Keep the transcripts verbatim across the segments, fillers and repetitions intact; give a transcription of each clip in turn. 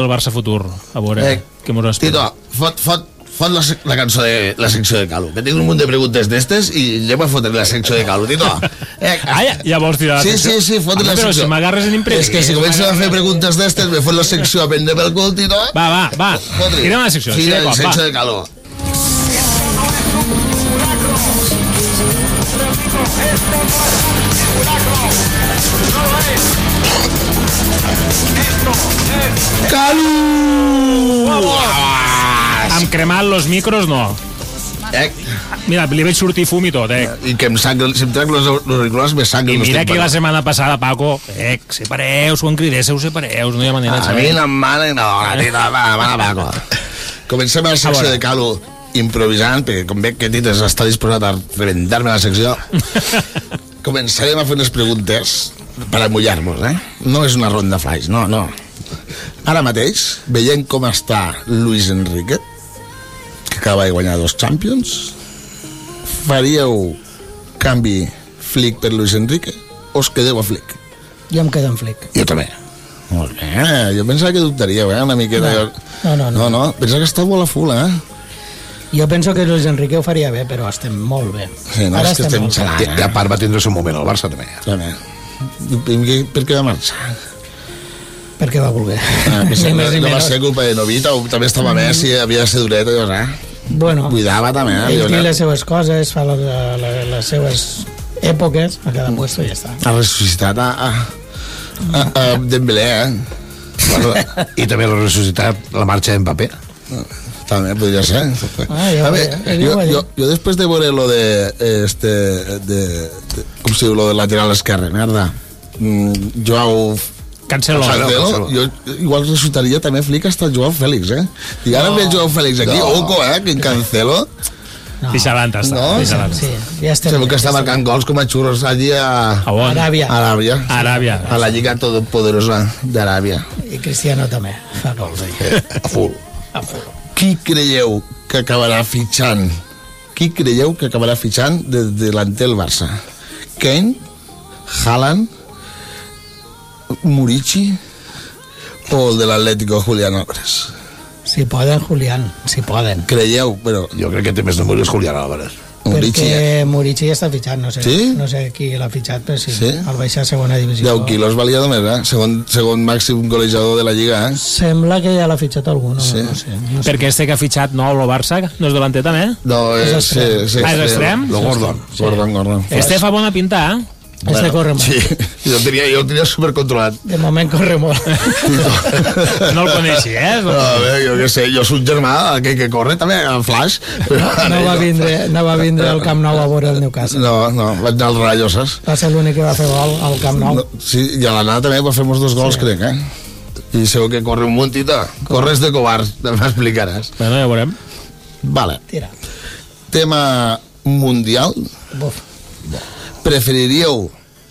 el Barça futur, a veure eh, què mos espera. Tito, fot, fot, fot la, la cançó de la secció de Calu, que tinc un munt de preguntes d'estes i anem a fotre la secció de Calu, Tito. Eh, ah, ja, ja vols tirar la sí, secció? Sí, sí, fotre la però secció. si m'agarres en imprès. És que si comencen a fer preguntes d'estes, me fot la secció a prendre pel cul, Tito. Va, va, va, tirem la secció. Sí, la la secció de Calu. Calu! Amb cremat los micros, no. Eh? Mira, li veig sortir fum i tot, eh? I que em sangren, si em trec los auriculars me sangren. I mira que la setmana passada, Paco, eh, separeu-se, ho encridéssiu, separeu-se, no hi ha manera de saber. saber. A mi no em mane, no, tita, va, va, Paco. Comencem a la secció de Calu improvisant, perquè com veig que Tites està disposat a reventar-me la secció, començarem a fer unes preguntes per amullar-nos, eh? No és una ronda flaix, no, no. Ara mateix, veient com està Luis Enrique, que acaba de guanyar dos Champions, faríeu canvi Flick per Luis Enrique o us quedeu a Flick? Jo em quedo en Flick. Jo també. Molt bé, jo pensava que dubtaríeu, eh, una miqueta. No, no, no. No, no, pensava que està molt a full, eh? Jo penso que Luis Enrique ho faria bé, però estem molt bé. Sí, no, Ara és que estem molt bé. xalant, I, I a part va tindre el seu moment al Barça també. També. Per què va marxar? Perquè va voler. Ah, que Ni no, més ni no va menys. ser culpa de Novita, o també estava Messi, havia de ser duret, llavors, eh? Bueno, Cuidava també, eh? ell té Llavors, les seues coses, fa les, les, les seues èpoques a cada puesto i ja està. ha ressuscitat a, a, a, a Dembélé, eh? Bueno, I també l'ha ressuscitat la marxa d'Mbappé. També podria ser. Ah, ja a ho veure, veia, jo, ja ho veia. jo, jo després de veure lo de, este, de, de com se diu, lo de lateral esquerre, merda, mm, Joao Cancelo. Cancelo, jo igual resultaria també Flick hasta Joao Félix, eh? I ara no. Ve Joao Félix aquí, no. Oco, eh? Que en Cancelo No. Deixa l'anta, està. No, Deixa l'anta. Sí, ja estem. sembla que està ja estem. marcant gols com a xurros allí a... A on? Aràbia. A Aràbia. Aràbia. A la lliga todopoderosa d'Aràbia. I Cristiano també fa gols ahí. A full. A full. Qui creieu que acabarà fitxant? Qui creieu que acabarà fitxant de delanter el Barça? Kane? Haaland? Murici? O el de l'Atlético Julián Álvarez? Si poden, Julián, si poden. Creieu, però... Jo crec que té més números Julián Álvarez. Murici, Perquè Murici ja està fitxat, no sé, Sí? no sé qui l'ha fitxat, però sí, Sí? al baixar a segona divisió. deu quilos valia només, eh? Segon, segon màxim golejador de la Lliga, eh? Sembla que ja l'ha fitxat algú, no, Sí. no sé. No sé. Perquè este que ha fitxat nou el Barça, no és delanter també? No, és... És extrem. sí, sí, Ah, és extrem? Lo Gordon. Gordon, Gordon. Este fa bona pinta, eh? Este corre molt. Sí, jo el tenia, jo el tenia supercontrolat. De moment corre molt. No el coneixies? No, a veure, jo què sé, jo soc germà, que, que corre també, en Flash. Però No va vindre, no va vindre al Camp Nou a veure el Newcastle. No, no, vaig anar al Rayo, saps? Va ser l'únic que va fer gol al Camp Nou. No, sí, i a l'anada també va fer molts dos gols, sí. crec, eh? I segur que corre un muntita. Corres de covards, m'explicaràs. Bueno, ja veurem. Vale. Tira. Tema mundial. Buf. Preferiríeu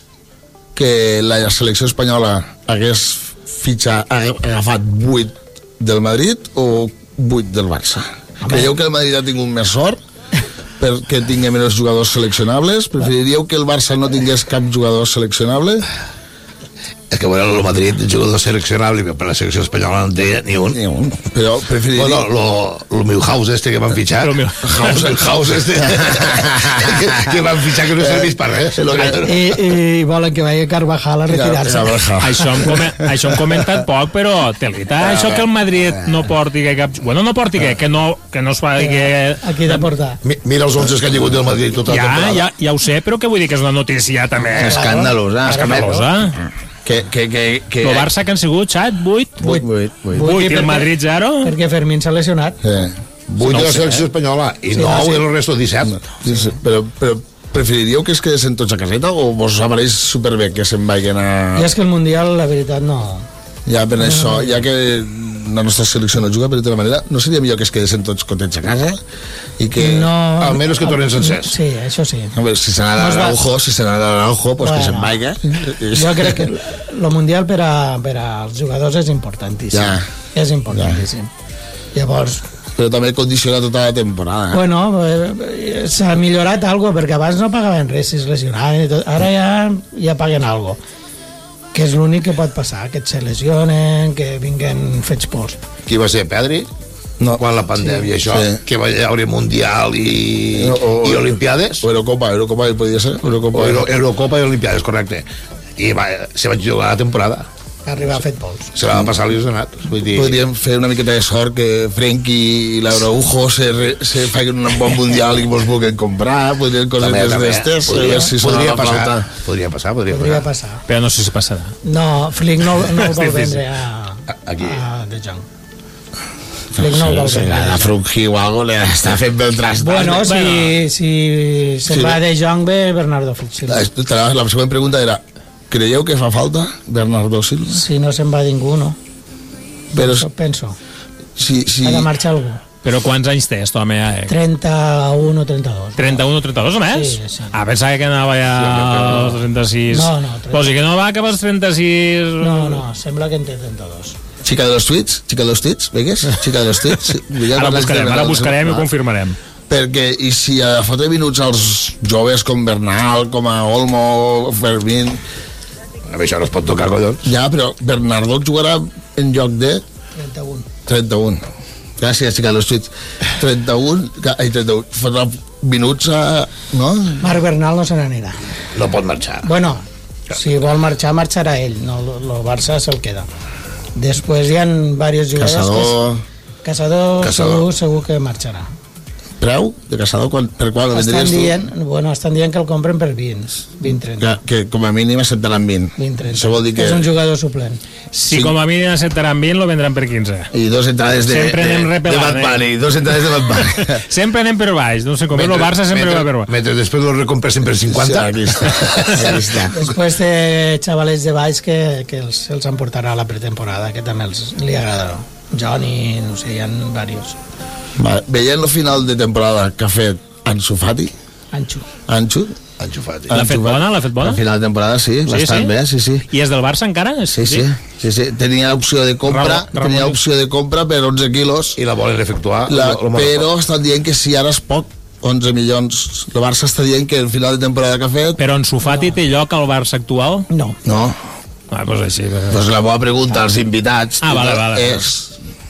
que la selecció espanyola hagués fitxa, agafat vuit del Madrid o vuit del Barça? Creieu que el Madrid ha tingut més sort perquè tingui menys jugadors seleccionables? Preferiríeu que el Barça no tingués cap jugador seleccionable? És que bueno, el Madrid, el jugador seleccionable, per la selecció espanyola no en té ni un. Ni un. Però preferiríeu... Bueno, lo, lo Milhouse este que van fitxar. Lo Milhouse, el House este. que, que van fitxar que no serveix per res. I, i volen que vagi Carvajal a retirar-se. Això em, come, això hem comentat poc, però telita, això que el Madrid no porti que cap... Bueno, no porti que, que no, que no es fa... Que... Aquí de portar. Mi, mira els onze que han lligut del Madrid tota la Ja, temporada. ja, ja ho sé, però que vull dir que és una notícia també... Escandalosa. Escandalosa. Que, que, que, que... El Barça que han sigut, xat, vuit? Vuit, vuit, vuit. Vuit, i el Madrid zero? Perquè Fermín s'ha lesionat. Eh. Vuit de la selecció espanyola i Sí, nou sí. i el resto disset. Sí, sí, però, però preferiríeu que es quedessin tots a caseta o vos apareix superbé que se'n vagin a... I és que el Mundial, la veritat, no... Ja per això, ja que la nostra selecció no juga per tota manera, no seria millor que es quedessin tots contents a casa i que... No, almenys que tornen sencers. Sí, això sí. A veure, si se n'ha d'Araujo, si se n'ha d'Araujo, pues Bueno. que se'n vagi. Jo crec que el Mundial per, a, per als jugadors és importantíssim. Ja. És importantíssim. Llavors, Però també condiciona tota la temporada. Eh? bueno, eh, s'ha millorat algo, perquè abans no pagaven res si es lesionaven i tot. Ara ja, ja paguen algo. que és l'únic que pot passar, que et se lesionen, que vinguen fets pols. Qui va ser, Pedri? No. Quan la pandèmia, Sí. això, Sí. que va haver Mundial i, No, o- i Olimpiades? O Eurocopa, Eurocopa podia ser. Eurocopa. O Euro, Eurocopa i Olimpiades, correcte. I va, se va jugar la temporada. Arribar fet pols. Se la va passar lesionat. Vull dir, Podríem fer una miqueta de sort que Frenkie i l'Araujo se, re, se facin un bon mundial i mos vulguin comprar, podrien coses també, més també, d'estes, a podria, veure si sona podria, la passar, flauta. podria passar, podria Podria passar. passar. Però no sé si passarà. No, Flick no, no el És vol difícil. vendre a, Aquí. a De Jong. Flick no el vol Sí, vendre. a Frenkie o algo le està fent bé el trastat. Bueno, si, si se'n Sí. va De Jong, ve Bernardo Silva. La, la següent pregunta era, creieu que fa falta Bernardo Silva? Si no se'n va ningú, no. Però Això penso. si, si, Ha de marxar algú. Però quants anys té, aquest home? Ja, eh? trenta-un o trenta-dos. trenta-un o trenta-dos o més? Sí, sí. Ah, pensava que anava ja als trenta-sis. No, no, trenta. O sigui que no va cap als trenta-sis... No, no, sembla que en té trenta-dos. Chica de los tweets, chica de los tweets, vegues? Chica de los tweets. Sí, ja Ara parles buscarem, de ara Bernardo buscarem i ho Silva. confirmarem. Perquè, i si a fotre minuts als joves com Bernal, com a Olmo, Fermín, A això no es pot tocar, collons. ja, però Bernardo jugarà en lloc de trenta-un. trenta-un. Gràcies, chica de los tweets. trenta-un, ai, trenta-un, fotrà minuts a... no? Marc Bernal no se n'anirà. No pot marxar. Bueno, si vol marxar, marxarà ell. No, el Barça se'l queda. Després hi ha diversos jugadors Caçador, que... Caçador, Caçador. Segur, segur que marxarà. preu de Caçador, quan, per qual el Estan vendries tu? dient, bueno, estan dient que el compren per vint, vint trenta. Que, que com a mínim acceptaran vint. vint trenta. Això vol dir que... És un jugador suplent. Si Sí. com a mínim acceptaran vint, lo vendran per quinze. I dos entrades de, Sempre de, anem de repelant, Bad eh? Bunny, dos entrades de Bad Bunny. Sempre anem per baix, no sé com, el Barça sempre va per baix. Mentre després lo recompensen per cinquanta. Sí, aquí està. Aquí està. Després té xavalets de baix que, que els, els emportarà a la pretemporada, que també els, li agradarà. Johnny, no sé, hi ha diversos. Va, veient el final de temporada que ha fet Ansu Fati, Anxo. Anxu, Enxufat. L'ha fet bona, l'ha fet bona? al final de temporada sí, Sí, bastant sí? bé, sí, sí. I és del Barça encara? Sí, sí, sí, sí. Tenia opció de compra, Ramon- Ramon- tenia opció de compra per onze quilos, I la volen efectuar. la, lo- lo però estan dient que si ara és poc, onze milions. El Barça està dient que el final de temporada que ha fet... Però en Sufati té lloc al Barça actual? No. No, Ah, doncs així. però- doncs la bona pregunta als invitats Ah, vale, vale. és...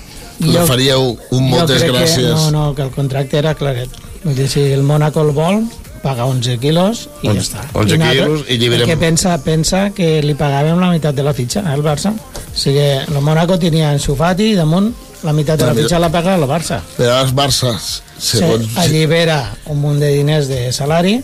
Le faríeu un jo moltes crec gràcies. Que, no, no, que el contracte era claret. Vull dir, si el Mónaco el vol, paga onze quilos i ja Onze- està. onze I nosaltres- quilos i lliberem- Perquè pensa, pensa que li pagàvem la meitat de la fitxa al Barça. O sigui, el Mónaco tenia en Sufati i damunt la meitat de la fitxa la paga el Barça. Però els Barça, segons... Se allibera un munt de diners de salari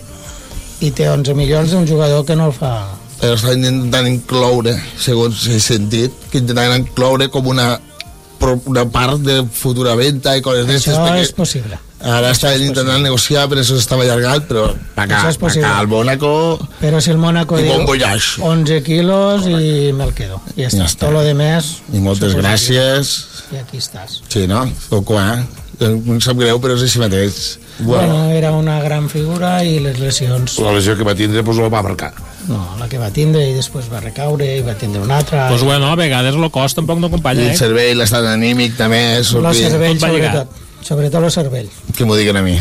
i té onze milions d'un jugador que no el fa... Però estan intentant incloure, segons he sentit, que intentaran incloure com una, pro- una part de futura venda i coses d'estes, Això perquè és possible. ara estaven intentant negociar, però això s'estava allargat, però pa acá, Això és pa possible. acá, al Mónaco... Però si el Mónaco I diu bon voyage. onze quilos i me'l quedo. I ja està. Ja està. Tot lo de més... I moltes suposo que- gràcies. I aquí estàs. Sí, no? O quan? Em sap greu, però és així mateix. Bueno, era una gran figura i les lesions... La lesió que va tindre doncs, ho va marcar. No, la que va tindre i després va recaure i va tindre una altra... Doncs bueno, a vegades el cos tampoc no I acompanya, el eh? cervell, l'estat anímic també és... el cervell, Tot va lligat. sobretot. Sobretot el cervell. Que m'ho diguen a mi.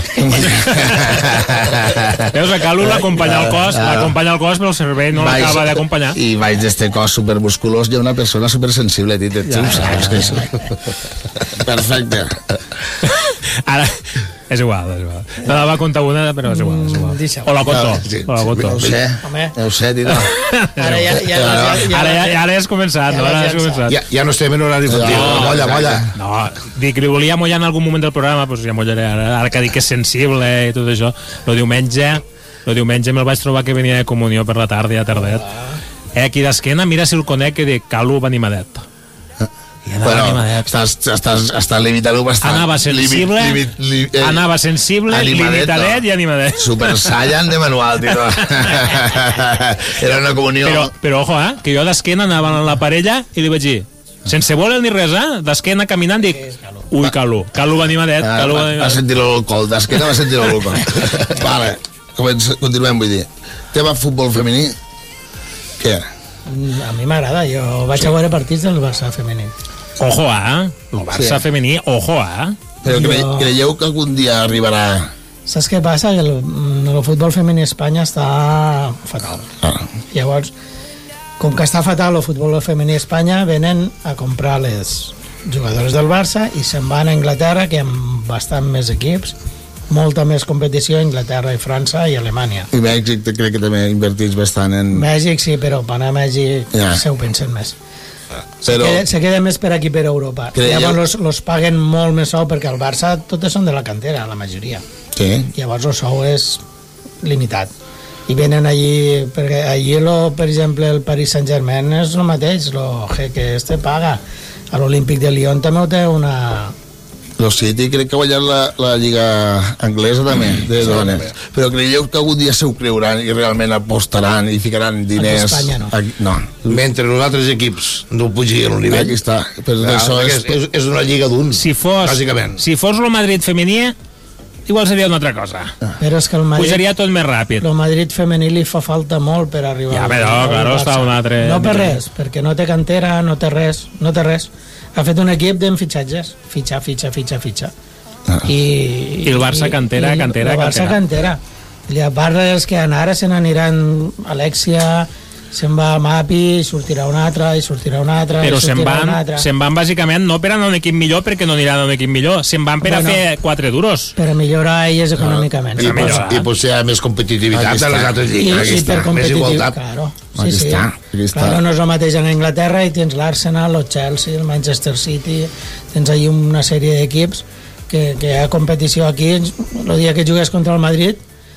Veus, a Calu l'acompanya el cos, l'acompanya el cos, però el cervell no Vaig- l'acaba d'acompanyar. I vaig d'este cos supermusculós, hi ha una persona supersensible, Tite, tu ho saps que sí. Perfecte. Ara, és igual, és igual. No la va contar una, però és igual, és igual. Mm, deixa-ho. O la conto, Sí, o la conto. Ho sé, Home. ho sé, Tito. Ara ja, ja, ja, ja, Ara ja, ara ja has començat, Ja no? Ara l'has has començat. Ja, ja no estem en horari infantil. No, molla, molla. No, dic, li volia mullar en algun moment del programa, doncs ja mullaré ara, ara que dic que és sensible i tot això. El diumenge, el diumenge me'l vaig trobar que venia de comunió per la tarda, ja tardet. Eh, aquí d'esquena, mira si el conec, que dic, Calu va animadet. I anava Bueno, animadet. estàs, estàs, estàs limitant-ho bastant. Anava sensible, Limit, limit, li, eh, anava sensible, animadet, limitadet no. i animadet. Super Saiyan de manual, Tito. Era una comunió. Però, però ojo, eh, que jo d'esquena anava amb la parella i li vaig dir, sense voler ni res, eh, d'esquena caminant, dic, ui, Calu, Calu va animadet, Ah, Calu va va, va animadet. sentir l'alcohol, d'esquena va sentir l'alcohol. Vale, comença, continuem, vull dir. Tema futbol femení, què? A mi m'agrada, jo vaig a veure partits del Barça femení. Ojo, eh, el Barça Sí. femení, ojo, eh. Però cre Jo- creieu que algun dia arribarà... Saps què passa? Que el, el futbol femení a Espanya està fatal. Ah, Llavors, com que està fatal el futbol femení a Espanya, venen a comprar les jugadores del Barça i se'n van a Anglaterra, que hi ha bastant més equips, molta més competició a Anglaterra i França i Alemanya. I Mèxic crec que també invertits bastant en... Mèxic sí, però per anar a Mèxic Ja. se ho pensen més. Se, Però- queda, se queda més per aquí, per Europa. Creieu- Llavors los, los paguen molt més sou, perquè al Barça totes són de la cantera, la majoria. Sí. Llavors el sou és limitat. I venen allí, perquè allí, lo, per exemple, el Paris Saint-Germain és el mateix, el jeque este paga. A l'Olímpic de Lyon també ho té una... El City crec que ha guanyat la, la lliga anglesa també, de dones. Però creieu que algun dia se ho creuran i realment apostaran i ficaran diners... Aquí a Espanya no. Aquí, no. Mentre nosaltres equips no pugin el nivell. Aquí està. Però Ah, això és... és, és, és una lliga d'un, Si fos, bàsicament. si fos el Madrid femení, igual seria una altra cosa. Però és que el Madrid, Pujaria tot més ràpid. el Madrid femení li fa falta molt per arribar Ja, al- però, al claro, Barça. està un altre No per nivell. res, perquè no té cantera, no té res, no té res. Ha fet un equip d'en fitxatges, fitxa, fitxa, fitxa, fitxa. Ah. I, I el Barça cantera, i cantera, el Barça cantera. cantera. I a part dels que ara se n'aniran Alexia, se'n va Mapi, i sortirà un altre, i sortirà un altre, Però i se'n sortirà un van, altre. se'n van bàsicament no per anar a un equip millor, perquè no aniran a un equip millor, se'n van per Bueno. a fer quatre duros. Per a millorar elles econòmicament. I, Però pues, millor, I potser hi ha més competitivitat Aquí de les està. altres I, lligues. i per Més competitiu, igualtat. claro. Aquí Sí, sí. està, aquí està. Claro, no és el mateix en Anglaterra i tens l'Arsenal, el Chelsea, el Manchester City, tens ahí una sèrie d'equips que, que hi ha competició aquí el dia que jugues contra el Madrid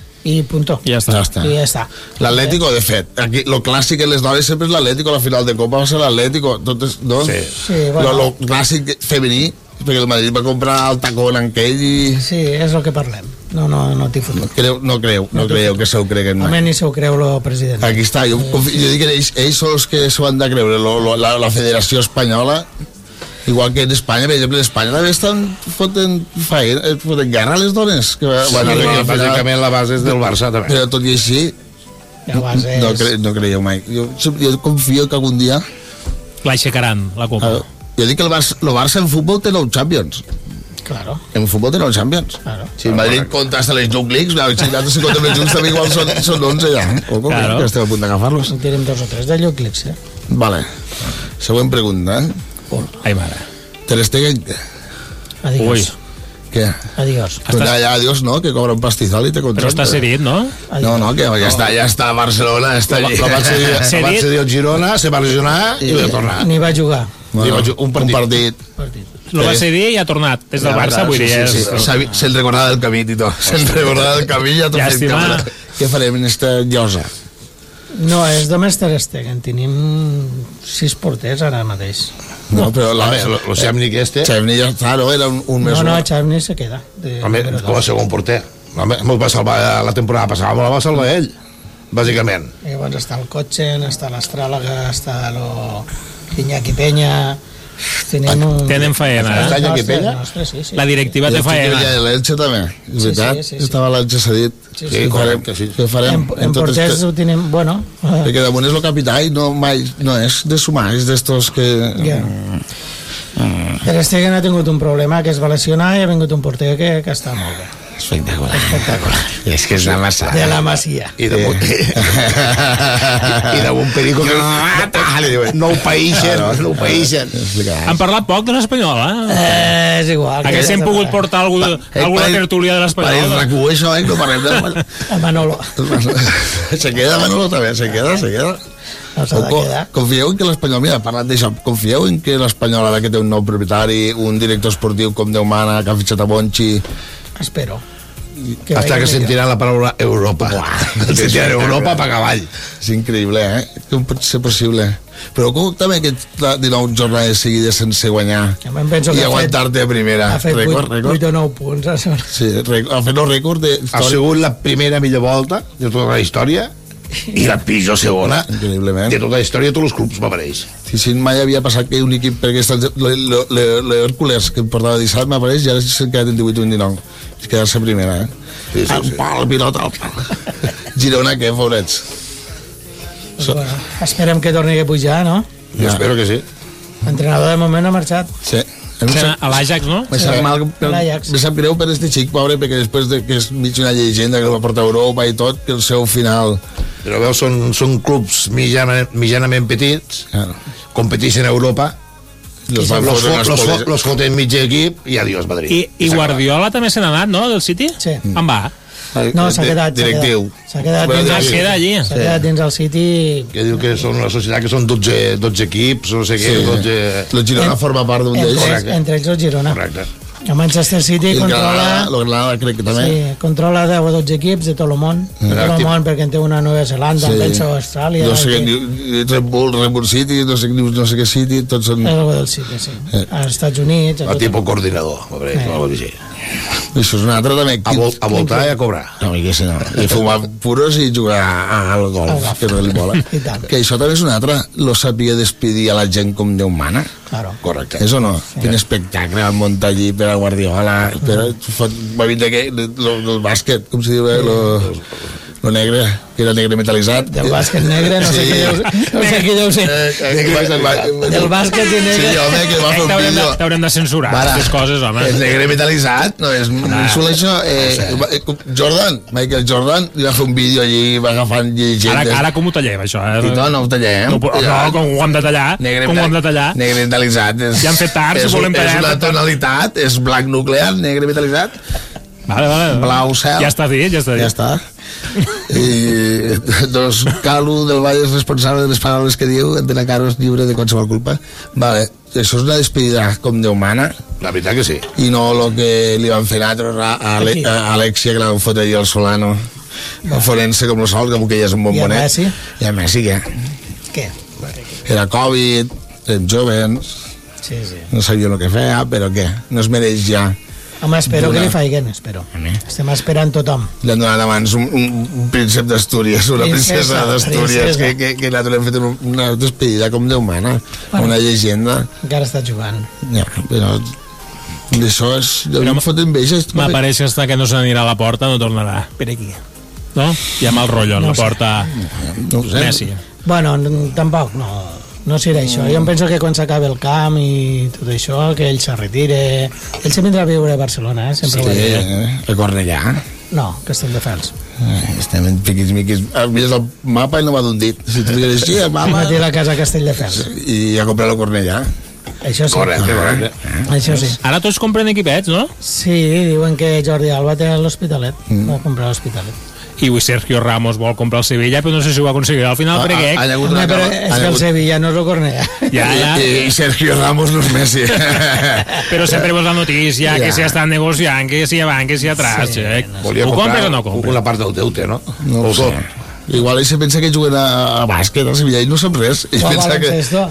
i punto. I ja està. Ja està. I ja està. L'Atlético, de fet, aquí, lo clàssic en les dones sempre és l'Atlético, la final de Copa va ser l'Atlético, tot és, no? Sí. Sí, bueno. Lo, lo clàssic femení, perquè el Madrid va comprar el tacón en aquell i... Sí, és el que parlem. No, no, no t'hi foto. Creu, no creu, no creieu que se ho creguen mai. Almenys ni se ho creu el president. Aquí està, jo, confi- jo dic que ells, ells són els que s'ho han de creure, lo, lo, la, la Federació Espanyola, igual que en Espanya, per exemple, en Espanya també estan fotent, faena, eh, fotent guerra a les dones. Que, Sí, bueno, que no, al final- bàsicament la base és del Barça, també. però tot i així, Ja ho has, no, és... cre, no creieu mai. Jo, jo confio que algun dia... L'aixecaran, la Copa. Eh, jo dic que el Barça, el Barça en futbol té nou Champions. Claro, En futbol té nou Champions. claro. Si el Madrid compta hasta les Youth Leagues, la si si compta les Junts també igual són, són onze ja. O com Claro. que estem a punt d'agafar-los. En tenim dos o tres de Lloclics, eh? Vale. Següent pregunta, eh? Ai, mare. Ter Stegen, Adiós. Ui. què? Adiós. Pues ya, ya, adiós, ¿no? Que cobra un pastizal y te Però contrata. està cedit, no? No, no, que ja està, ja està a Barcelona, està La, allí. la va cedir, la va Cedit. cedir el Girona, se va lesionar i va tornar. Ni va jugar. Bueno, un un partit. partit. Partit. Lo va cedir i ha tornat. Des del Ja, Barça, vull sí, dir, sí, és... sí. Sabi- Se'n recordava del camí, Tito. Se'n recordava del camí i ja tot fet Llàstima. càmera. Què farem en esta llosa? No, és només Ter Stegen. Tenim sis porters ara mateix. No, però la... Home, lo, lo Semnik este, Xevni ja està, no? Era un, un mes... No, no, Xavni se queda. De, home, número com a dos. segon porter. Home, mos va salvar la temporada passada, me la va salvar ell, bàsicament. I llavors està el Cotxen, està l'Astràlaga, està lo Iñaki Peña... Tenim un... Tenen faena, eh? Nostres, Està Iñaki Peña? nostres, sí, sí. La directiva I té el Quique faena. de l'Elche també, és Sí, veritat? sí, sí, sí. Estava l'Elche cedit. Sí, Sí, sí. Què farem? correcte, sí. Què farem? En, en tot porters este- ho tenim... Bueno, eh, Perquè damunt és el capità i no, mai, no és de sumar, és d'estos que... ja. Ter Stegen ha tingut un problema, que es va lesionar i ha vingut un porter que, que està molt bé. Espectacular. Espectacular. És que és una massa. De la Masia. I damunt, i damunt perico que no ho païxen, no ho païxen. Han parlat poc de l'Espanyol, eh? Eh, és igual. Haguéssim pogut portar algú, alguna tertúlia de Per l'Espanyol. el RAC1 això, eh? No parlem de... A Manolo. Se queda Manolo també, se queda, se queda. No s'ha de Co- quedar. Confieu en que l'Espanyol, mira, parlant d'això, confieu en que l'Espanyol, ara que té un nou propietari, un director esportiu com Déu mana, que ha fitxat a Bonchi, Espero. Hasta que sentiran la paraula Europa. Sentiran Europa per cavall. és increïble, eh? Com pot ser possible? Però com també que dinou jornades seguides sense guanyar Ja me'n penso que i ha fet- aguantar-te a primera. Ha fet Rècord, vuit rècord. o nou punts. a sobre. Sí, rècord, ha fet el rècord de... Ha sigut la primera millor volta de tota la història i la pitjor segona Increïblement. de tota la història de tots els clubs, m'apareix. Si, si mai havia passat que un equip, perquè estan, l'Hèrcules que em portava dissabte m'apareix i ara s'han quedat en divuit o en dinou. És quedar-se primera, eh? Sí, sí, Al sí. pal, pilota, al pal. Girona, què, pobrets? Pues bueno, esperem que torni a pujar, no? Jo espero que sí. L'entrenador de moment ha marxat. Sí. Em sap, A l'Ajax, no? me sap Sí, mal, l'Ajax. me sap greu per este xic, pobre, perquè després de que és mig una llegenda que el va portar a Europa i tot, que el seu final Però veus, són, són clubs mitjana, mitjanament petits, Claro. competeixen a Europa, Los los, van los, fotre unes los, poles- los foten mig equip i adiós Madrid. I, i Guardiola també se n'ha anat, no, del City? Sí. On va? No, s'ha quedat, s'ha Directiu. quedat, s'ha quedat Bueno, dins Es el queda allí. S'ha quedat dins el City. Que diu que són una societat que són dotze, dotze equips, no sé què, Sí. dotze... El Girona forma part d'un Entre, d'ells. ells, entre ells el Girona. Correcte. El Manchester City I el controla... Granada, el Granada crec que també. Sí, controla deu o dotze equips de tot el món. De tot el món, perquè en té una a Nova Zelanda, sí. penso a Austràlia... No sé què aquí. diu, Red Bull, Red Bull City, no sé, què dius, no sé què City, tots són... Algo del City, sí. Eh. Als Estats Units... a El tot- tipus coordinador, pobre, Eh. no, sí. Això és un altre també. a, vol, a voltar i a cobrar. No, i que si no. I fumar puros i jugar al golf, Al golf. que no li mola. I tant. Que això també és un altre. Lo sabia despedir a la gent com Déu mana. Claro. Correcte. És o no? Sí. Quin espectacle van muntar allí per a Guardiola. Però va vindre que, lo, lo, el bàsquet, com se diu, eh? Lo, lo negre, que era negre metalitzat. Del bàsquet negre, no sé Sí. què deu, no sé què deu ser. Del bàsquet i negre. Sí, home, que va fer un T'haurem de, vídeo. t'haurem de censurar, Mare. aquestes coses, home. És negre metalitzat, no, és insult això. Eh, Jordan, Michael Jordan, li va fer un vídeo allí, va agafant llegenda. Ara, ara com ho tallem, això? Eh? I no, no ho tallem. No, però- no, com ho hem de tallar? Negre Com ho hem de tallar? Negre metalitzat. És, Ja han fet tard, si és, volem és tallar, una hem fet tard. tonalitat, és blanc nuclear, negre metalitzat. Vale, vale. Blau cel. Ja està dit, ja està dit. Ja està. I, doncs Calu del Valle és responsable de les paraules que diu, Antena Caro és lliure de qualsevol culpa. Vale, això és una despedida com Déu mana, La veritat que sí. i no el que li van fer altres a, a, Ale, a Alexia, que la van fotre allà al Solano, a Forense com el sol, que aquell és un bombonet. I a Messi? I a Messi, què? Què? Era Covid, eren jovens, Sí, sí. no sabia el que feia, però què? No es mereix ja. Home, espero Una- que li faiguen, espero. Estem esperant tothom. Li han donat abans un, un, un príncep d'Astúries, una princesa Princesa, d'Astúries, princesa. que, que, que l'altre l'hem fet un- una despedida com Déu mana, Bueno. una llegenda. Encara està jugant. Ja, però d'això és... Jo Però em fot enveja. M'apareix que hasta que no se n'anirà a la porta no tornarà. Per aquí. No? Ja mal rotllo, No no ho sé. porta No ho sé. Messi. Bueno, n- tampoc, no. No serà això. Jo em penso que quan s'acabi el camp i tot això, que ell se retire... Ell se vindrà a viure a Barcelona, eh? Sempre Sí, ho ha dit. eh? A Cornellà. No, Castelldefels. Eh, Estem en piquis miquis. Ah, mires el mapa i no m'ha d'un dit. Si tu digues així, el mapa... Va dir la casa a Castelldefels. I a comprar la Cornellà. Això sí. Correcte, correcte. Això sí. Ara tots compren equipets, no? Sí, diuen que Jordi Alba té l'Hospitalet. Va comprar l'Hospitalet. I avui Sergio Ramos vol comprar el Sevilla, però no sé si ho aconseguirà al final, Ah, perquè... ah, hi ha hagut Home, una però cama- és hi ha que el hagut- Sevilla no és el Cornellà. Ja, ja. I, i Sergio Ramos no és Messi. Però sempre veus la notícia, Ja. que si estan negociant, que si avant, que si atrás. Sí, eh? Volia Ho compres comprar o no compres? una part del deute, no? No ho O sé. tot. Igual ell se pensa que juguen a, a bàsquet al Sevilla i no sap res. Ell O a pensa que... baloncesto.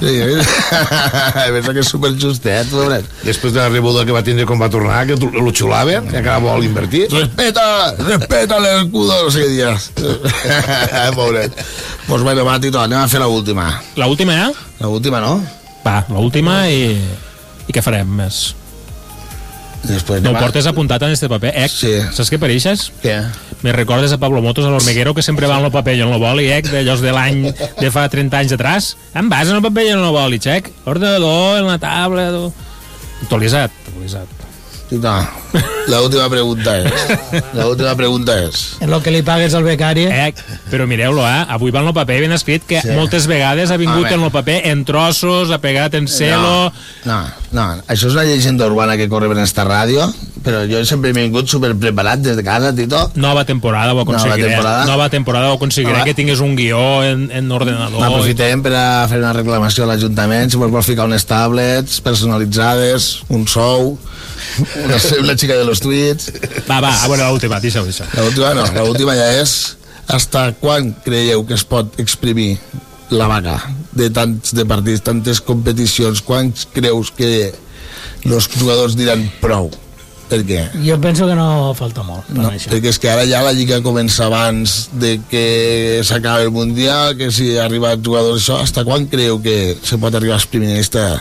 Sí, pensa que és superjustet, pobret. Després de la rebuda que va tindre quan va tornar, que tu- lo xulaven, que encara vol invertir. Respeta, respeta l'escudo, no sé què dies. Pobret. Pues bueno, va, Tito, anem a fer l'última. La última, ja? L'última, no? Va, la última i... I què farem més? Després No ho anem a- portes apuntat en este paper? Eh, Sí. saps què pareixes? Què? Me recordes a Pablo Motos, a l'Hormiguero, que sempre va en el paper i en el boli, eh? D'allòs de l'any de fa trenta anys atràs. Em vas en el paper i en el boli, xec? L'ordenador, en la taula... tu- Actualitzat, actualitzat. Tito, la última pregunta és... La última pregunta és... En lo que li pagues al becari... Eh, però mireu-lo, eh? Avui va en el paper ben escrit que Sí. sí. moltes vegades ha vingut A veure. en el paper en trossos, ha pegat en celo... No, no, no, això és una llegenda urbana que corre per esta ràdio, però jo sempre he vingut superpreparat des de casa, Tito. Nova temporada ho aconseguiré. Nova temporada. Nova temporada ho aconseguiré, Nova- que tingués un guió en, en ordenador. Aprofitem per a fer una reclamació a l'Ajuntament, si vol vol ficar unes tablets personalitzades, un sou, una, una xica de los tuits. Va, va, a veure l'última, deixa-ho, deixa. L'última no, l'última ja és hasta quan creieu que es pot exprimir la vaca de tants de partits, tantes competicions, quan creus que els jugadors diran prou? Per què? Jo penso que no falta molt per No, això. perquè és que ara ja la Lliga comença abans de que s'acabi el Mundial, que si arriba jugadors això, hasta quan creu que se pot arribar a exprimir esta...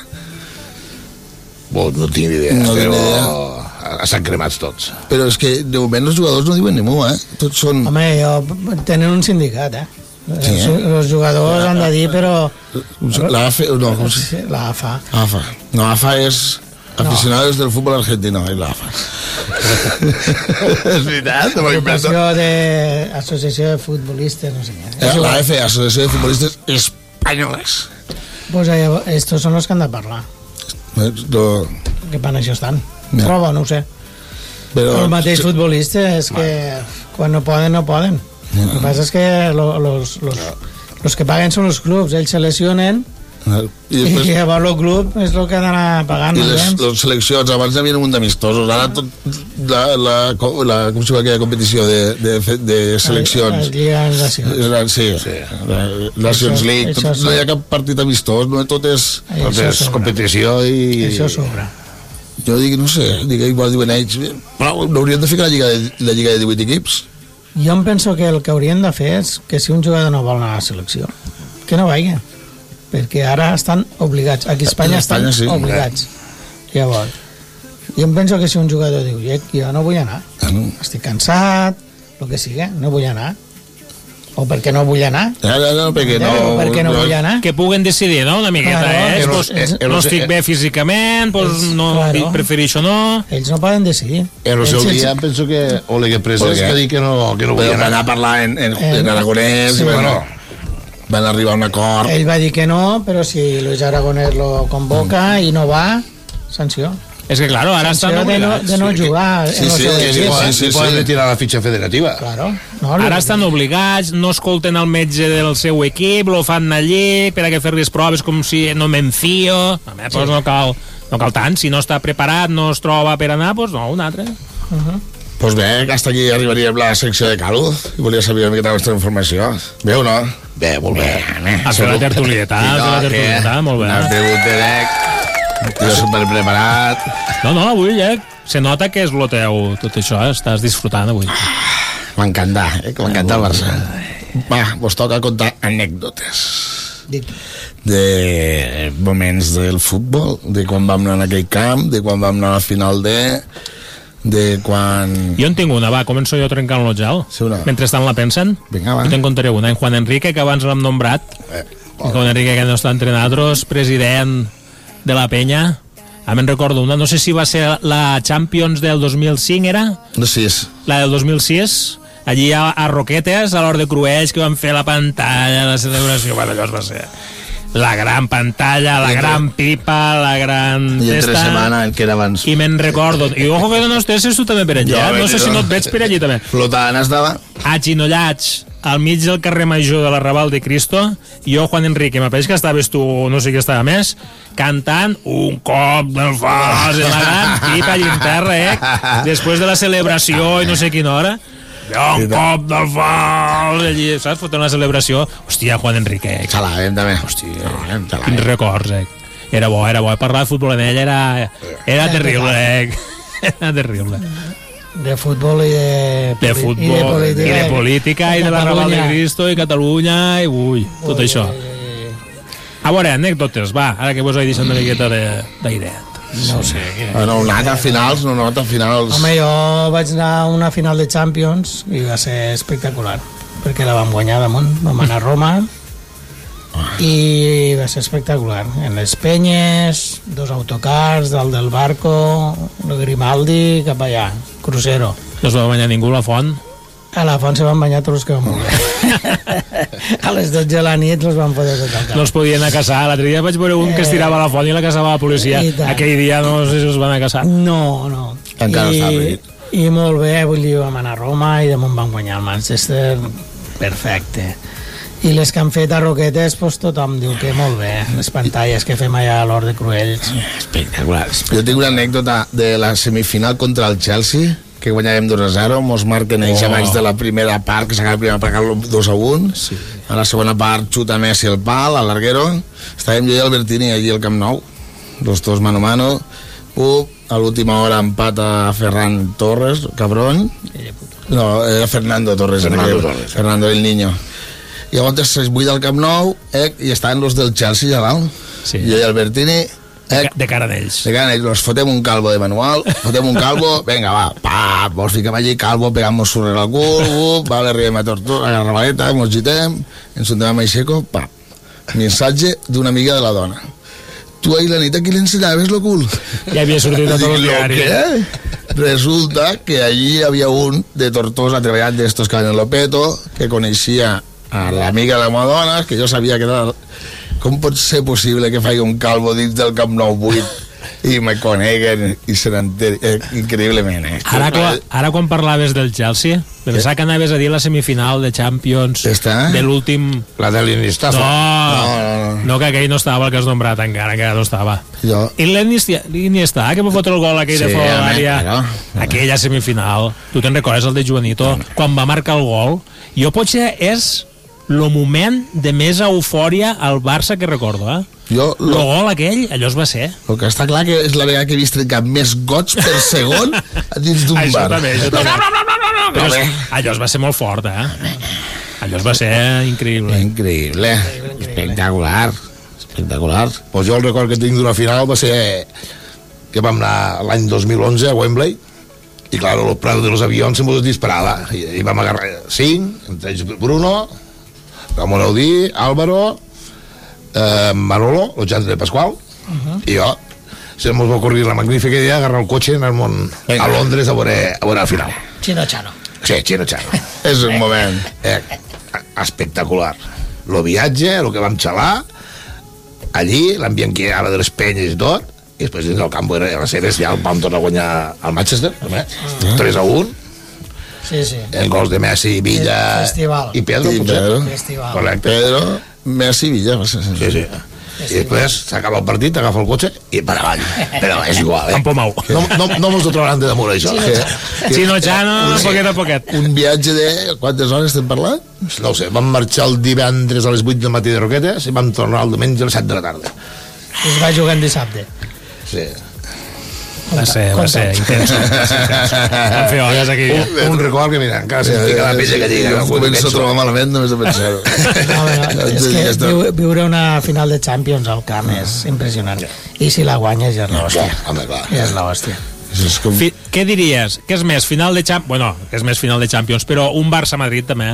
Bo, no tinc ni idea, No tinc però ni s'han cremats tots. Però és que de moment els jugadors no diuen ni mu, eh? Tots són... Home, jo, tenen un sindicat, eh? Sí, els, eh? els jugadors han de dir, però... La A F... No, com se... Sí, la A F A. A F A. No, A F A és... Aficionados del fútbol argentino, ahí la fa. És veritat, no m'ho invento. Agrupació de... Associació de Futbolistes, no sé què. Eh, la A F, Associació de Futbolistes Espanyoles. Pues allà, estos són els que han de parlar. Eh, lo... Que pan això estan. Ja. Trobo, no ho sé. Però... El mateix futbolista és que quan no poden, no poden. El que passa és que lo, los, los, los que paguen són els clubs, ells se lesionen i, després... i llavors el club és el que ha d'anar pagant. I les, les seleccions, abans hi havia un munt d'amistosos, ara tot la, la, la, com si va aquella competició de, de, de seleccions. La, la Lliga Nacions. Sí, sí. La, Nations League, tot, no hi ha cap partit amistós, no tot és, tot és competició i... Això sobra. Jo dic, no sé, dic, igual diuen ells, però hauríem de ficar la lliga de, la lliga de divuit equips. Jo em penso que el que haurien de fer és que si un jugador no vol anar a la selecció, que no vagi, perquè ara estan obligats. Aquí a Espanya, Espanya estan sí, obligats. Eh? Llavors, jo em penso que si un jugador diu, jo no vull anar, ah, no. estic cansat, el que sigui, no vull anar, o perquè no vull anar, ja, ja, no, perquè no, perquè no, no vull anar, que puguen decidir, no?, una miqueta, claro, eh? Pues, eh, eh, no estic bé físicament, pues ells, no, claro, prefereixo no. Ells no poden decidir. En el seu dia penso que Ole que presa que dir que no, que no vull anar. Van a parlar en, en, en, en aragonès, sí, bueno, van arribar a un acord. Ell va dir que no, però si Luis Aragonès lo convoca mm. i no va, sanció. És que, claro, ara estan obligats. De no, de no jugar sí, en sí, sí, sí, sí, sí, poden retirar la fitxa federativa. Claro. No, ara estan obligats, no escolten el metge del seu equip, lo fan allí per a que fer les proves com si no m'enfio. A mi, pues, no cal, no cal tant. Si no està preparat, no es troba per anar, pues no, un altre. Uh -huh. Pues bé, hasta aquí arribaríem la secció de Caluz i volia saber una miqueta la vostra informació. Bé o no? Bé, molt bé. A fer la tertulieta, a fer la tertulieta, molt bé. Has begut de dec, jo super preparat. No, no, avui ja se nota que és lo teu, tot això, estàs disfrutant avui. M'encanta, eh, que m'encanta el Barça. Va, vos toca contar anècdotes. De moments del futbol, de quan vam anar a aquell camp, de quan vam anar a la final de... de quan... Jo en tinc una, va, començo jo trencant el gel. Sí, una. Mentrestant la pensen. Vinga, va. Jo te'n contaré una. En Juan Enrique, que abans l'hem nombrat. Eh, oh. Juan Enrique, que no està entre nosaltres, president de la penya. A me'n recordo una, no sé si va ser la Champions del dos mil cinc, era? No, sis. La del dos mil sis. Allí a, a Roquetes, a l'Hort de Cruells, que van fer la pantalla, la celebració, bueno, allò es va ser... la gran pantalla, la gran pipa, la gran... I entre setmana, en què era abans. I me'n recordo. I ojo que no estàs tu també per allà, no sé si no et veig per allí també. Flotant estava. Aginollats al mig del carrer Major de l'Arrabal de Cristo, i jo, Juan Enrique, m'apareix que estaves tu, no sé qui estava més, cantant un cop del fals en la gran pipa allà en terra, eh? Després de la celebració i no sé quina hora. Jo, un cop del fals allí, saps? Fotent una celebració. Hòstia, Juan Enrique. Se la vam també. Hòstia, quins records, eh? Era bo, era bo. Parlar de futbol en ell era, era terrible, eh? Era terrible. De futbol i de... De futbol i de política. I de política, i de la Raval de Cristo, i Catalunya, i ui, tot això. A veure, anècdotes, va, ara que vos he deixat una miqueta d'idea. No sé. Ah, no, una nota finals, no nota finals. Home, jo vaig anar a una final de Champions i va ser espectacular, perquè la vam guanyar damunt, vam anar a Roma i va ser espectacular. En les penyes, dos autocars, dalt del barco, el Grimaldi, cap allà, crucero. No es va banyar ningú a la font? A la font se van banyar tots els que van voler. A les dotze de la nit els van poder tot el cap. No es podien anar a casar. L'altre dia vaig veure un que es tirava a la font i la casava la policia. Aquell dia no sé si els van a casar. No, no. Encara I, està ric. I molt bé, vull dir, vam anar a Roma i damunt vam guanyar el Manchester. Perfecte. I les que han fet a Roquetes, pues, tothom diu que molt bé. Les pantalles que fem allà a l'Hort de Cruells. Espectacular. Jo tinc una anècdota de la semifinal contra el Chelsea, que guanyàvem dos a zero, mos marquen ells oh. abans de la primera part, que s'acaba la primera part dos a un, sí. A la segona part xuta Messi el pal, al larguero, estàvem jo i Albertini allí al Camp Nou, los dos mano a mano, Pup, a l'última hora empat a Ferran Torres, cabrón, no, era Fernando Torres, Fernando, Torres, Fernando el Niño, i llavors es buida al Camp Nou, eh, i estaven los del Chelsea allà dalt, sí. Jo i Albertini, Eh, de cara d'ells. De cara d'ells, nos fotem un calvo de manual, fotem un calvo, venga, va, pa, mos fiquem allí, calvo, pegam-nos sobre el cul, uh, vale, arribem a Tortosa, a la Ravaleta, mos gitem, ens juntem amb Aixeco, pa. Missatge d'una amiga de la dona. tu ahir la nit a qui l'ensenyaves lo cul? Ja havia sortit a tot el diari. Què? Resulta que allí hi havia un de Tortosa treballant d'estos que van en Lopeto, que coneixia a l'amiga de la meva dona, que jo sabia que era... Com pot ser possible que faci un calvo dins del Camp Nou vuit i me coneguen i se n'enteri eh, increïblement, eh? Ara, quan, ara quan parlaves del Chelsea, pensava que anaves a dir la semifinal de Champions Està? de l'últim... La de l'Iniesta. No, No, no, no. no, que aquell no estava el que has nombrat encara, encara no estava. Jo... I l'Iniesta, que va fotre el gol aquell Sí, de fora de home, l'àrea, però- aquella semifinal, tu te'n recordes el de Joanito, quan va marcar el gol? Jo potser és el moment de més eufòria al Barça que recordo, eh? Jo, El lo, gol aquell, allò es va ser. el que està clar que és la vegada que he vist trencar més gots per segon dins d'un Això bar. també, això també. Però és, allò es va ser molt fort, eh? Allò es va ser increïble. Increïble. Espectacular. Espectacular. Pues jo el record que tinc d'una final va ser que vam anar l'any dos mil onze a Wembley y claro, los prados de los aviones se nos disparaba y, y vam agarrar cinc, entre ells Bruno, Ramon Audí, Álvaro, eh, Manolo, los Jans de Pasqual, uh-huh. i jo. Se nos va ocurrir la magnífica idea d'agarrar el cotxe i anar a Londres a veure, a veure la final. Chino Chano. Sí, Chino Chano. És un moment. Eh, espectacular. Lo viatge, el que vam xalar, allí, l'ambient que hi havia de les penyes i tot, i després dins del camp era les series, ja el vam tornar a guanyar al Manchester, també, tres a un, Sí, sí. en gols de Messi, Villa Festival. i Pedro, I potser. Pedro. Festival. Correcte. Pedro, Messi, Villa. Sí, Sí, sí. I després s'acaba el partit, agafa el cotxe i per avall. Però és igual, eh? Campo Mau. No, no, no mos ho trobaran de damunt, això. Que, Chino Chano, poquet a poquet. un viatge de... Quantes hores estem parlant? No ho sé, vam marxar el divendres a les vuit del matí de Roquetes i vam tornar el diumenge a les set de la tarda. I es va jugar en dissabte. Sí. Va ser, va ser intens. Vam fer hores aquí. Un, un record que, mira, encara se'm pica la pell que diga. Jo em començo a trobar malament només de pensar-ho. No, no, és que viu, viure una final de Champions al camp és impressionant. I si la guanyes ja és l'hòstia. Home, clar. Ja és l'hòstia. És com... Fi, què diries? Què és més, final de Champions? Bueno, què és més final de Champions, però un Barça-Madrid també.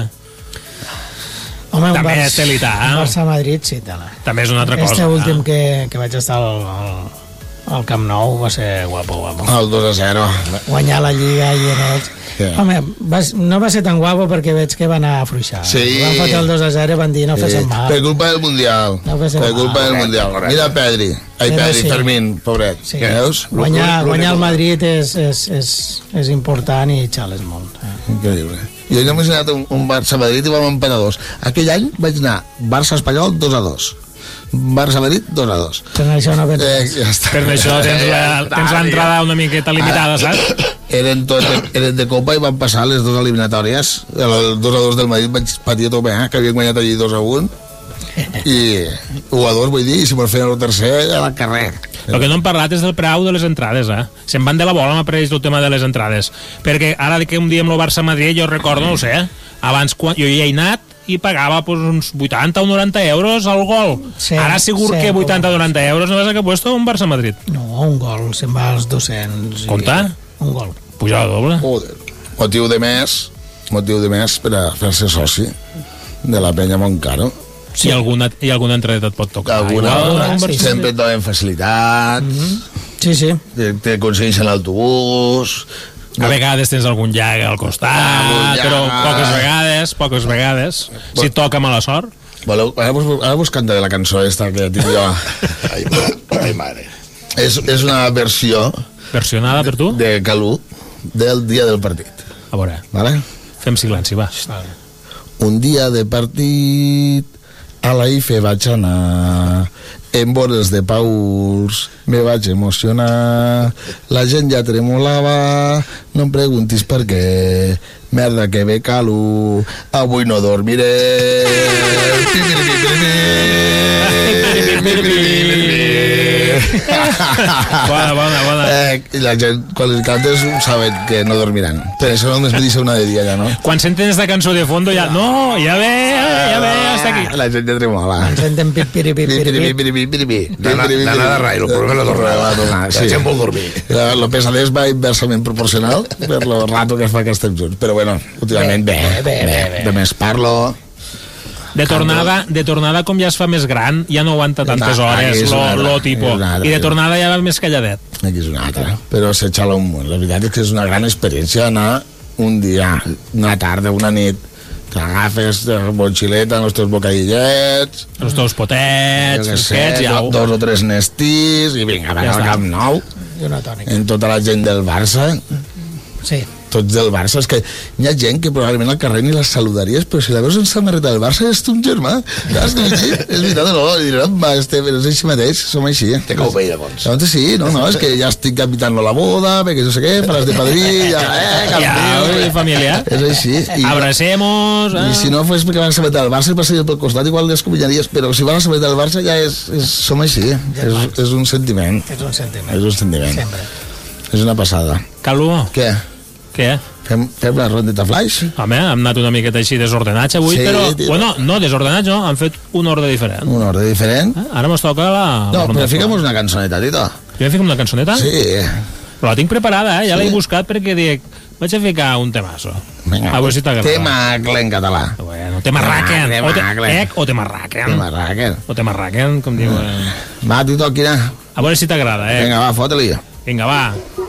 Home, un També Barça- té l'Ità, eh? un Barça-Madrid, sí, tela. També és una altra cosa. Este últim eh? que, que vaig estar al, al, al Camp Nou va ser guapo, guapo. El dos a zero. Guanyar la Lliga i en ells. Yeah. Home, va, no va ser tan guapo perquè veig que van anar a fluixar. Sí. Van fotre el dos a zero i van dir no Sí, fes mal. per culpa del Mundial. No fes per mal. culpa del Correcte, Mundial. correcte. Mira Pedri. Ai, Però Pedri, sí. Fermín, pobret. Sí. Veus? Guanyar, L'únic- guanyar el l'únic- Madrid és, és, és, és important i xales molt. Eh? Increïble. Jo he imaginat un, un Barça-Madrid i vam empatar dos. Aquell any vaig anar Barça-Espanyol dos a dos. Barça-Madrid dos a dos. Per això no Eh, penses. ja està. Per això tens la- tens l'entrada una miqueta limitada, saps? Eren, tot, eren de Copa i van passar les dues eliminatòries. El dos a dos del Madrid vaig patir a tope, eh? Que havien guanyat allí dos a un. I u a dos, vull dir, i si me'n feien el tercer, a la carrer. El que no hem parlat és del preu de les entrades, eh? Se'n van de la bola, m'apareix el tema de les entrades. Perquè ara que un dia amb el Barça-Madrid, jo recordo, no ho sé, abans quan jo hi he anat i pagava pues, uns vuitanta o noranta euros al gol. Sí, ara segur sí, que vuitanta o noranta euros no vas a que puesto un Barça-Madrid. No, un gol, se'n va als dos-cents. i- Compte. Un gol. Puja la doble. Joder. Motiu de més, motiu de més per a fer-se soci de la penya Montcaro. Si alguna, hi ha alguna entradeta et pot tocar. Alguna, Igual, alguna, un sí, Barça- sí. sempre et donen facilitats, Sí, sí. te- t'aconsegueixen l'autobús. A vegades tens algun llac al costat, Algun llac. però poques vegades, poques vegades. Si et toca mala sort. Voleu, ara, vos, ara vos cantaré la cançó esta que tinc jo. Ai, ai, mare. és, és una versió Versionada per tu? de Calú del dia del partit. A veure, Vale? fem silenci, va. Un dia de partit a la I F E vaig anar, en vores de Pauls me vaig emocionar, la gent ja tremolava, no em preguntis per què, merda que ve Calú, avui no dormiré. Bona, bona, bona. Eh, i la gent, quan les cantes, saben que no dormiran. Per això només me deixa una de dia, ja, no? Quan senten esta cançó de fondo ja... No, ja ve, ja ve, hasta aquí. La gent ja tremola. Senten pip, piri, pip, piri, pip. D'anar de rai, el problema és el tornar. La gent vol dormir. El pesadès va inversament proporcional per lo rato que fa que estem junts. Però bueno, últimament bé, Bé, bé, bé, bé. De més parlo, De tornada, de tornada, com ja es fa més gran, ja no aguanta tantes Ah, hores, aquí és lo, una altra, lo aquí tipo. és una altra. I de tornada ja va més calladet. Aquí és una altra. Però se xala un munt. La veritat és que és una gran experiència anar un dia, una tarda, una nit, t'agafes de mochileta, els teus bocadillets, Els teus potets, jo què sé, fresquets, ja ho... dos o tres nestís, i vinga, va Ja al està. Camp Nou, I una tònica. en tota la gent del Barça, Sí. tots del Barça, és que hi ha gent que probablement al carrer ni la saludaries, però si la veus en samarreta del Barça és tu un germà, saps? Sí, és veritat, no? I diran, va, este, però és així mateix, som així. Te cau bé, llavors. Llavors sí, no, no, és que ja estic capitant la boda, perquè no sé què, faràs de padrí, ja, eh, Ja, campió. ui, familiar. És així. I, Abracemos... I Eh? si no fos perquè van a saber del Barça i passaria pel costat, igual les combinaries, però si van a saber del Barça ja és, és som així, és, és un sentiment. És un sentiment. És un sentiment. Sempre. És una passada. Calvo, Què? què? Fem, fem la rondeta flash? Home, hem anat una miqueta així desordenats avui, Sí, però... tio. Bueno, no, desordenats no, han fet un ordre diferent. Un ordre diferent? Eh? Ara mos toca la... No, la però ronda fica'm flash. una cançoneta, tito. Jo fico una cançoneta? Sí. Però la tinc preparada, eh? Ja Sí. l'he buscat perquè dic... Vaig a ficar un temazo. Vinga, A veure si t'agrada. tema en català. Bueno, te marraquen. Tema, O te, tema. ec, o te marraquen. Tema raquel. O te marraquen, com diuen. Va, tito, quina? A veure si t'agrada, eh? Vinga, va, fota-li. Vinga, va.